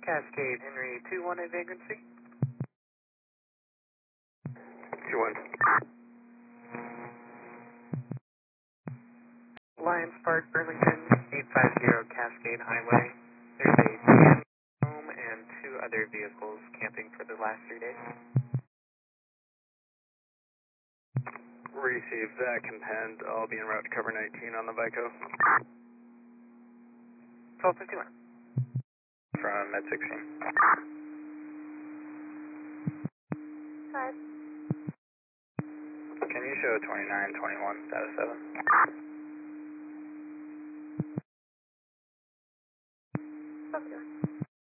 Cascade, Henry 2-1 at vagrancy. 2-1. Lions Park, Burlington, 850 Cascade Highway. There's a GM home and 2 other vehicles camping for the last 3 days. Receive that, contend. I'll be en route to cover 19 on the Vico. 1251. From Med 16. 5. Can you show 2921, status 7?